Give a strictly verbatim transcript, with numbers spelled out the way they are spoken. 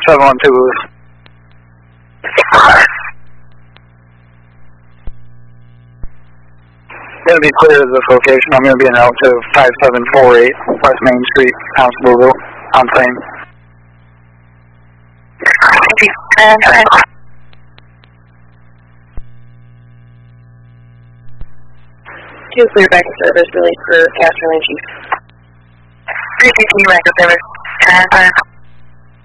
seven one two booth. Going to be clear to this location. I'm going to be in altitude five seven four eight West Main Street, Constableville, on plane. Two clear back to service, release for Castro and Chief. three sixteen back to service.